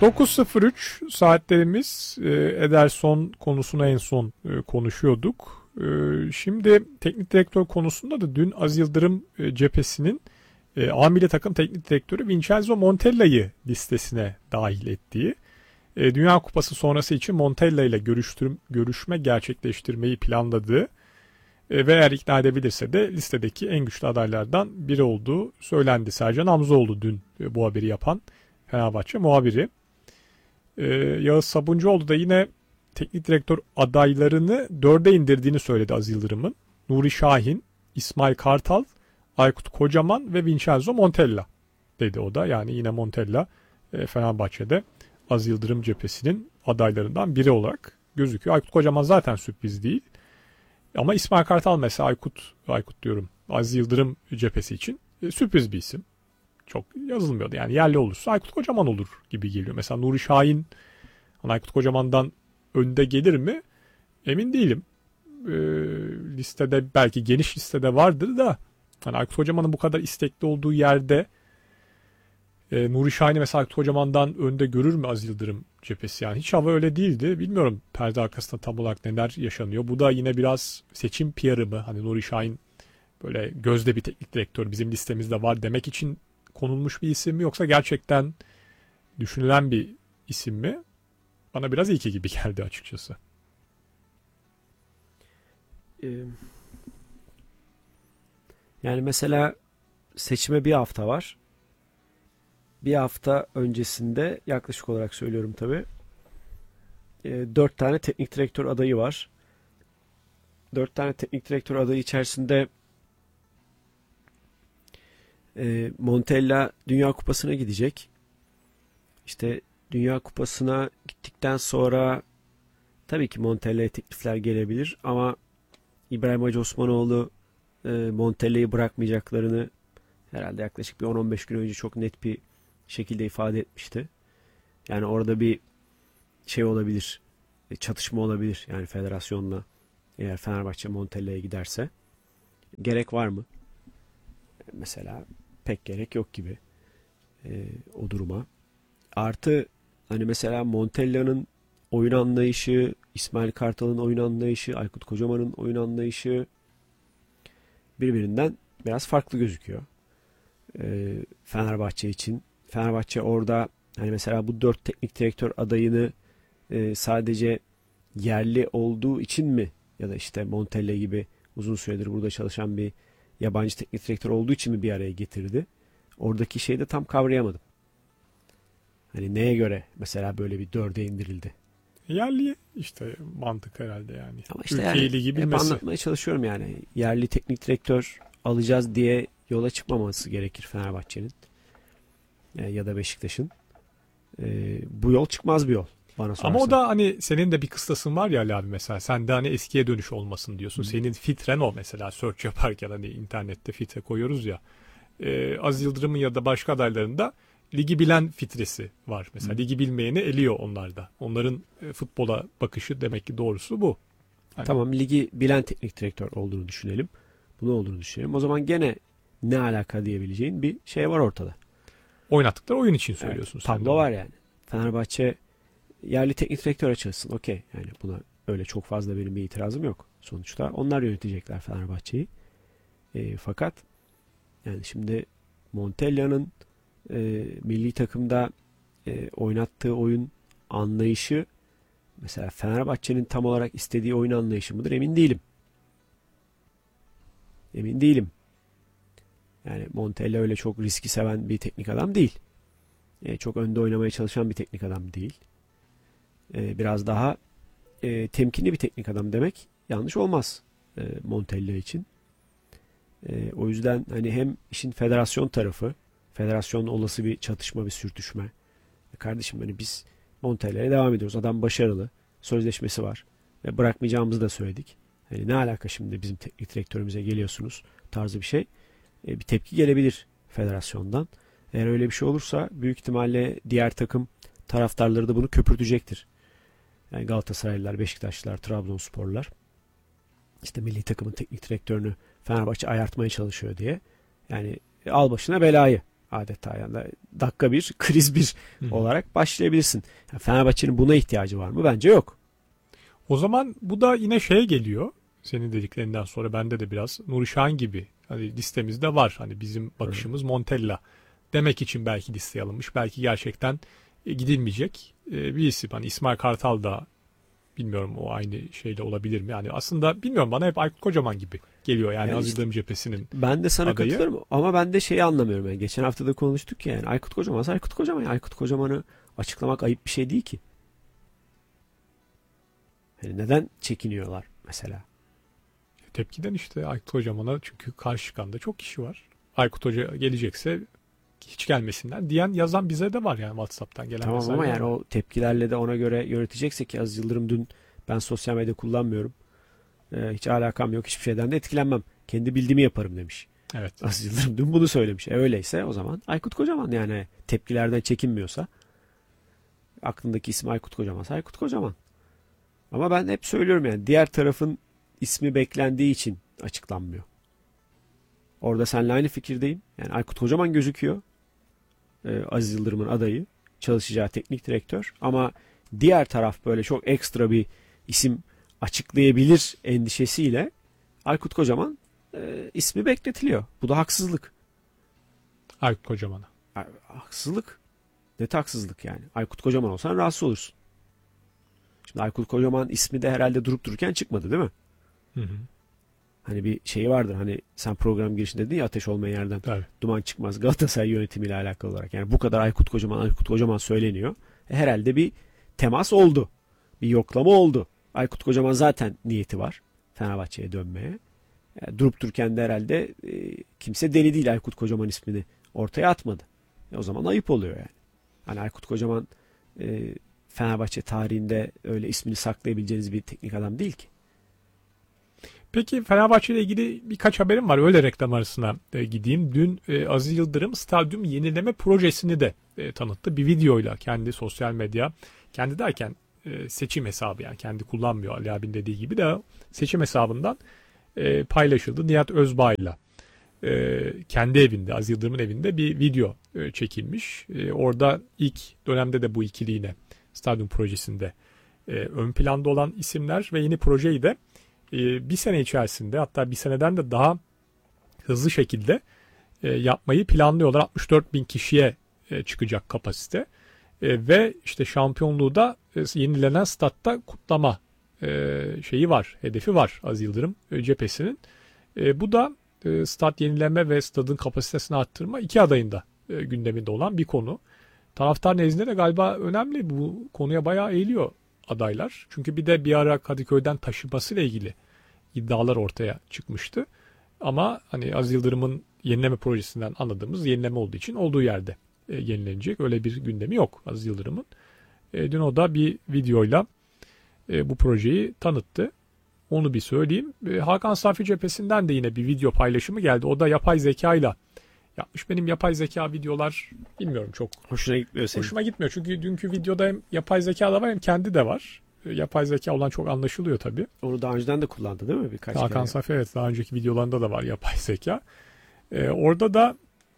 9.03 saatlerimiz. Ederson konusunu en son konuşuyorduk. Şimdi teknik direktör konusunda da dün Aziz Yıldırım cephesinin A milli takım teknik direktörü Vincenzo Montella'yı listesine dahil ettiği, Dünya Kupası sonrası için Montella ile görüşme gerçekleştirmeyi planladığı ve eğer ikna edebilirse de listedeki en güçlü adaylardan biri olduğu söylendi. Sercan Hamzoğlu dün bu haberi yapan Fenerbahçe muhabiri. Yağız Sabuncuoğlu da yine teknik direktör adaylarını 4'e indirdiğini söyledi Aziz Yıldırım'ın. Nuri Şahin, İsmail Kartal, Aykut Kocaman ve Vincenzo Montella dedi o da. Yani yine Montella Fenerbahçe'de Aziz Yıldırım cephesinin adaylarından biri olarak gözüküyor. Aykut Kocaman zaten sürpriz değil. Ama İsmail Kartal mesela Aykut diyorum, Aziz Yıldırım cephesi için sürpriz bir isim. Çok yazılmıyordu. Yani yerli olursa Aykut Kocaman olur gibi geliyor. Mesela Nuri Şahin Aykut Kocaman'dan önde gelir mi? Emin değilim. Listede belki geniş listede vardır da hani Aykut Kocaman'ın bu kadar istekli olduğu yerde Nuri Şahin'i mesela Aykut Kocaman'dan önde görür mü Aziz Yıldırım cephesi? Yani hiç hava öyle değildi. Bilmiyorum perde arkasında tam olarak neler yaşanıyor. Bu da yine biraz seçim PR'ı mı? Hani Nuri Şahin böyle gözde bir teknik direktör bizim listemizde var demek için konulmuş bir isim mi, yoksa gerçekten düşünülen bir isim mi? Bana biraz ilki gibi geldi açıkçası. Yani mesela seçime bir hafta var. Bir hafta öncesinde, yaklaşık olarak söylüyorum tabii, 4 tane teknik direktör adayı var. 4 tane teknik direktör adayı içerisinde Montella Dünya Kupası'na gidecek. İşte Dünya Kupası'na gittikten sonra tabii ki Montella'ya teklifler gelebilir ama İbrahim Hacı Osmanoğlu Montella'yı bırakmayacaklarını herhalde yaklaşık bir 10-15 gün önce çok net bir şekilde ifade etmişti. Yani orada bir şey olabilir, çatışma olabilir yani federasyonla, eğer Fenerbahçe Montella'ya giderse. Gerek var mı? Mesela pek gerek yok gibi o duruma. Artı hani mesela Montella'nın oyun anlayışı, İsmail Kartal'ın oyun anlayışı, Aykut Kocaman'ın oyun anlayışı birbirinden biraz farklı gözüküyor. Fenerbahçe için. Fenerbahçe orada hani mesela bu 4 teknik direktör adayını sadece yerli olduğu için mi, ya da işte Montella gibi uzun süredir burada çalışan bir yabancı teknik direktör olduğu için mi bir araya getirdi? Oradaki şeyi de tam kavrayamadım. Hani neye göre mesela böyle bir 4'e indirildi? Yerli işte mantık herhalde yani. Ama işte Türkiye yani Ligi hep bilmesi. anlatmaya çalışıyorum yani. Yerli teknik direktör alacağız diye yola çıkmaması gerekir Fenerbahçe'nin. Ya da Beşiktaş'ın. Bu yol çıkmaz bir yol bana sorarsan. Ama o da hani senin de bir kıstasın var ya Ali abi mesela. Sen de hani eskiye dönüş olmasın diyorsun. Senin filtren o mesela, search yaparken hani internette filtre koyuyoruz ya. Aziz Yıldırım'ın ya da başka adaylarında ligi bilen filtresi var. Mesela ligi bilmeyeni eliyor onlarda. Onların futbola bakışı demek ki doğrusu bu. Hani... Tamam, ligi bilen teknik direktör olduğunu düşünelim. Bunu olduğunu düşünelim. O zaman gene ne alaka diyebileceğin bir şey var ortada. Oynattıkları oyun için söylüyorsun. Evet, tablo var yani. Fenerbahçe yerli teknik direktör açılsın. Okey. Yani buna öyle çok fazla benim bir itirazım yok. Sonuçta onlar yönetecekler Fenerbahçe'yi. Fakat yani şimdi Montella'nın milli takımda oynattığı oyun anlayışı mesela Fenerbahçe'nin tam olarak istediği oyun anlayışı mıdır? Emin değilim. Emin değilim. Yani Montella öyle çok riski seven bir teknik adam değil. Çok önde oynamaya çalışan bir teknik adam değil. Biraz daha temkinli bir teknik adam demek yanlış olmaz Montella için. O yüzden hani hem işin federasyon tarafı, federasyonla olası bir çatışma, bir sürtüşme. Kardeşim hani biz Montella'ya devam ediyoruz. Adam başarılı. Sözleşmesi var. Ve bırakmayacağımızı da söyledik. Hani ne alaka şimdi bizim teknik direktörümüze geliyorsunuz tarzı bir şey. Bir tepki gelebilir federasyondan. Eğer öyle bir şey olursa büyük ihtimalle diğer takım taraftarları da bunu köpürtecektir. Yani Galatasaraylılar, Beşiktaşlılar, Trabzonsporlular işte milli takımın teknik direktörünü Fenerbahçe ayartmaya çalışıyor diye. Yani al başına belayı adeta. Yani dakika bir, kriz bir olarak başlayabilirsin. Yani Fenerbahçe'nin buna ihtiyacı var mı? Bence yok. O zaman bu da yine şeye geliyor. Senin dediklerinden sonra bende de biraz Nuri Şahin gibi. Hani listemizde var. Hani bizim bakışımız Montella demek için belki listeye alınmış. Belki gerçekten gidilmeyecek bir isim. Hani İsmail Kartal da bilmiyorum o aynı şeyle olabilir mi? Yani aslında bilmiyorum, bana hep Aykut Kocaman gibi geliyor yani Aziz Yıldırım cephesinin ben de sana adayı. Katılıyorum ama ben de şeyi anlamıyorum. Yani geçen hafta da konuştuk ya, yani Aykut Kocaman. Yani Aykut Kocaman'ı açıklamak ayıp bir şey değil ki. Yani neden çekiniyorlar mesela? Tepkiden işte Aykut Kocaman'a, çünkü karşı çıkan da çok kişi var. Aykut Hoca gelecekse hiç gelmesinler diyen, yazan bize de var yani WhatsApp'tan gelen tamam mesajlar. Ama yani o tepkilerle de ona göre yönetecekse ki Aziz Yıldırım dün ben sosyal medya kullanmıyorum. Hiç alakam yok, hiçbir şeyden de etkilenmem. Kendi bildiğimi yaparım demiş. Evet. Aziz Yıldırım dün bunu söylemiş. Öyleyse o zaman Aykut Kocaman, yani tepkilerden çekinmiyorsa, aklındaki isim Aykut Kocaman'sa Aykut Kocaman. Ama ben hep söylüyorum yani diğer tarafın ismi beklendiği için açıklanmıyor. Orada seninle aynı fikirdeyim. Yani Aykut Kocaman gözüküyor. Aziz Yıldırım'ın adayı, çalışacağı teknik direktör, ama diğer taraf böyle çok ekstra bir isim açıklayabilir endişesiyle Aykut Kocaman ismi bekletiliyor. Bu da haksızlık. Aykut Kocaman'a. Haksızlık. Net haksızlık yani. Aykut Kocaman olsan rahatsız olursun. Şimdi Aykut Kocaman ismi de herhalde durup dururken çıkmadı değil mi? Hı. Hani bir şeyi vardır. Hani sen program girişinde dedin ya, ateş olmayan yerden Tabii. duman çıkmaz, Galatasaray yönetimiyle alakalı olarak. Yani bu kadar Aykut Kocaman söyleniyor. Kimse bir temas oldu. Bir yoklama oldu. Aykut Kocaman zaten niyeti var Fenerbahçe'ye dönmeye. Yani durup dururken de herhalde kimse deli değil, Aykut Kocaman ismini ortaya atmadı. O zaman ayıp oluyor yani. Hani Aykut Kocaman Fenerbahçe tarihinde öyle ismini saklayabileceğiniz bir teknik adam değil ki. Peki Fenerbahçe ile ilgili birkaç haberim var. Öyle reklam arasına gideyim. Dün Aziz Yıldırım stadyum yenileme projesini de tanıttı. Bir videoyla kendi sosyal medya, kendi derken seçim hesabı, yani kendi kullanmıyor Ali abinin dediği gibi, de seçim hesabından paylaşıldı. Nihat Özbay'la kendi evinde, Aziz Yıldırım'ın evinde bir video çekilmiş. Orada ilk dönemde de bu ikiliğine, stadyum projesinde ön planda olan isimler ve yeni projeyi de bir sene içerisinde, hatta bir seneden de daha hızlı şekilde yapmayı planlıyorlar. 64 bin kişiye çıkacak kapasite ve işte şampiyonluğu da yenilenen statta kutlama şeyi var, hedefi var Aziz Yıldırım cephesinin. Bu da stat yenileme ve stadın kapasitesini arttırma, iki adayın da gündeminde olan bir konu. Taraftar nezdinde de galiba önemli, bu konuya bayağı eğiliyor adaylar. Çünkü bir ara Kadıköy'den taşınmasıyla ilgili iddialar ortaya çıkmıştı. Ama hani Aziz Yıldırım'ın yenileme projesinden anladığımız yenileme olduğu için olduğu yerde yenilenecek. Öyle bir gündemi yok Aziz Yıldırım'ın. Dün o da bir videoyla bu projeyi tanıttı. Onu bir söyleyeyim. Hakan Safi cephesinden de yine bir video paylaşımı geldi. O da yapay zekayla yapmış. Benim yapay zeka videolar bilmiyorum, çok hoşuna gitmiyor senin. Hoşuma gitmiyor. Çünkü dünkü videoda hem yapay zeka da var hem kendi de var. Yapay zeka olan çok anlaşılıyor tabii. Onu daha önceden de kullandı değil mi? Birkaç kere. Hakan Safi, evet, daha önceki videolarında da var yapay zeka. Orada da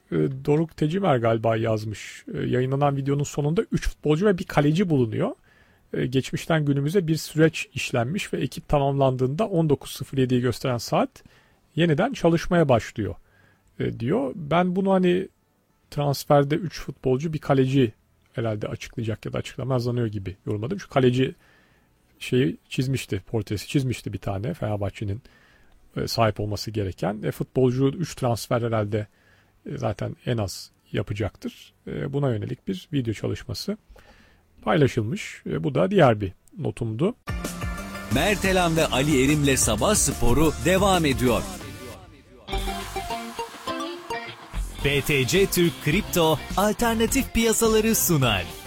Doruk Tecimer galiba yazmış. Yayınlanan videonun sonunda 3 futbolcu ve bir kaleci bulunuyor. Geçmişten günümüze bir süreç işlenmiş ve ekip tamamlandığında 19.07'yi gösteren saat yeniden çalışmaya başlıyor diyor. Ben bunu hani transferde 3 futbolcu bir kaleci herhalde açıklayacak ya da açıklamazlanıyor gibi yorumladım. Şu kaleci şeyi çizmişti, portresi çizmişti bir tane Fenerbahçe'nin sahip olması gereken. Futbolcu 3 transfer herhalde zaten en az yapacaktır. Buna yönelik bir video çalışması paylaşılmış. Bu da diğer bir notumdu. Mertelan ve Ali Erim'le Sabah Sporu devam ediyor. BTC Türk Kripto alternatif piyasaları sunar.